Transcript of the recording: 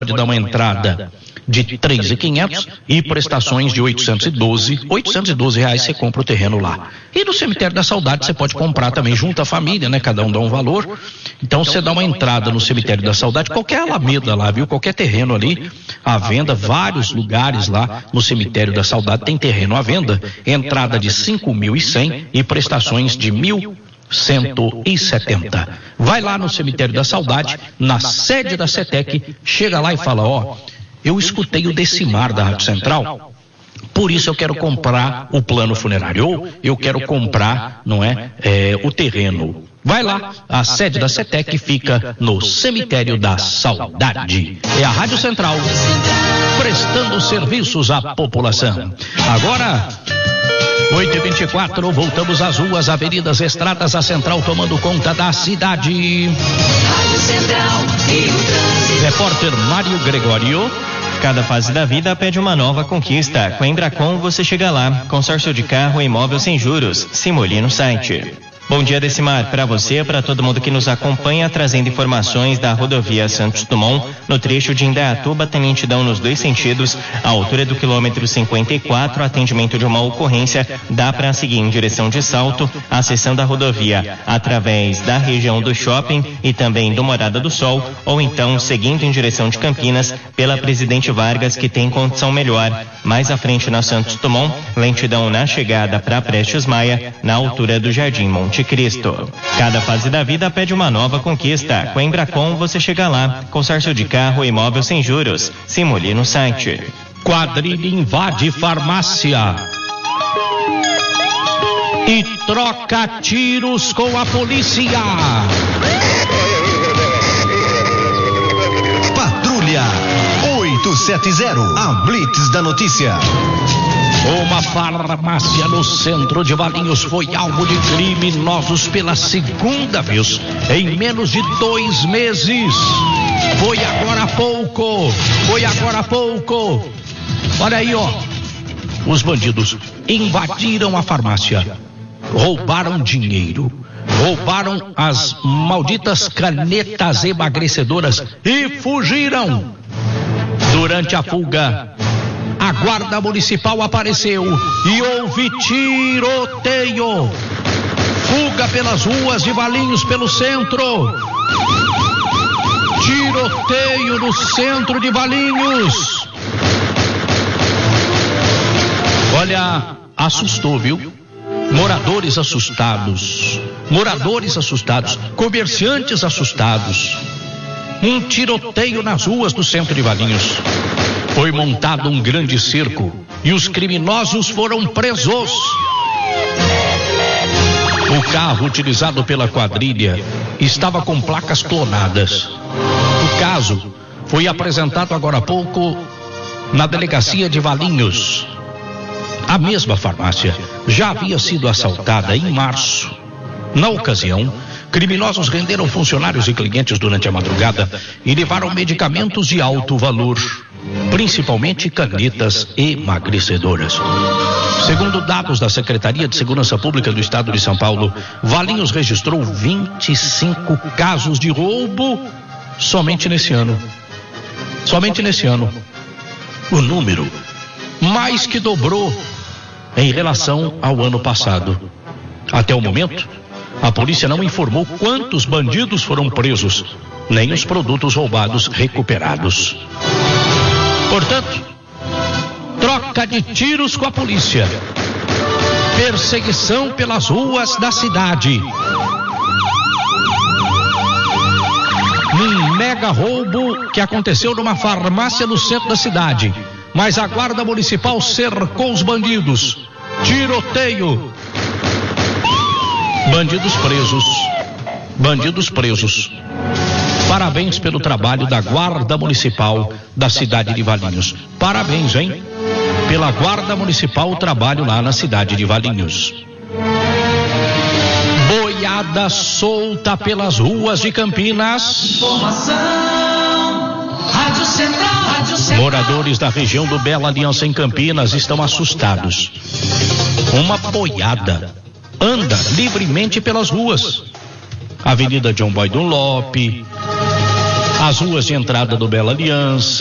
pode dar uma entrada de 3.500 e prestações de 812 reais você compra o terreno lá. E no Cemitério da Saudade você pode comprar também junto à família, né? Cada um dá um valor. Então você dá uma entrada no Cemitério da Saudade, qualquer alameda lá, viu? Qualquer terreno ali à venda, vários lugares lá no Cemitério da Saudade tem terreno à venda, entrada de 5.100 e prestações de 1.170. Vai lá no Cemitério da Saudade, na sede da CETEC, chega lá e fala, eu escutei o Decimar da Rádio Central, por isso eu quero comprar o plano funerário, ou eu quero comprar, o terreno. Vai lá, a sede da CETEC fica no Cemitério da Saudade. É a Rádio Central, prestando serviços à população. Agora, 8h24, voltamos às ruas, avenidas, estradas, a Central tomando conta da cidade. Rádio Central e o trânsito. Repórter Mário Gregório. Cada fase da vida pede uma nova conquista. Com a Embracon você chega lá. Consórcio de carro e imóvel sem juros. Simule no site. Bom dia, Decimar, para você, para todo mundo que nos acompanha, trazendo informações da rodovia Santos Dumont, no trecho de Indaiatuba, tem lentidão nos dois sentidos, à altura do quilômetro 54, atendimento de uma ocorrência, dá para seguir em direção de Salto, acessando a rodovia através da região do shopping e também do Morada do Sol, ou então seguindo em direção de Campinas, pela Presidente Vargas, que tem condição melhor. Mais à frente na Santos Dumont, lentidão na chegada para Prestes Maia, na altura do Jardim Monte Cristo. Cada fase da vida pede uma nova conquista. Com a Embracon você chega lá. Consórcio de carro e imóvel sem juros. Simule no site. Quadrilha invade farmácia e troca tiros com a polícia. Patrulha 870, a Blitz da notícia. Uma farmácia no centro de Valinhos foi alvo de criminosos pela segunda vez em menos de 2 meses. Foi agora há pouco. Olha aí, os bandidos invadiram a farmácia, roubaram dinheiro, roubaram as malditas canetas emagrecedoras e fugiram. Durante a fuga, a guarda municipal apareceu e houve tiroteio. Fuga pelas ruas de Valinhos, pelo centro. Tiroteio no centro de Valinhos. Olha, assustou, viu? Moradores assustados, comerciantes assustados. Um tiroteio nas ruas do centro de Valinhos. Foi montado um grande cerco e os criminosos foram presos. O carro utilizado pela quadrilha estava com placas clonadas. O caso foi apresentado agora há pouco na delegacia de Valinhos. A mesma farmácia já havia sido assaltada em março. Na ocasião, criminosos renderam funcionários e clientes durante a madrugada e levaram medicamentos de alto valor, principalmente canetas emagrecedoras. Segundo dados da Secretaria de Segurança Pública do Estado de São Paulo, Valinhos registrou 25 casos de roubo somente nesse ano. O número mais que dobrou em relação ao ano passado. Até o momento, a polícia não informou quantos bandidos foram presos, nem os produtos roubados recuperados. Portanto, troca de tiros com a polícia, perseguição pelas ruas da cidade, um mega roubo que aconteceu numa farmácia no centro da cidade, mas a guarda municipal cercou os bandidos. Tiroteio. Bandidos presos. Parabéns pelo trabalho da Guarda Municipal da cidade de Valinhos. Parabéns, hein? Pela Guarda Municipal, o trabalho lá na cidade de Valinhos. Boiada solta pelas ruas de Campinas. Informação, Rádio Central. Moradores da região do Bela Aliança em Campinas estão assustados. Uma boiada anda livremente pelas ruas. Avenida John Boy Dunlop, as ruas de entrada do Bela Aliança,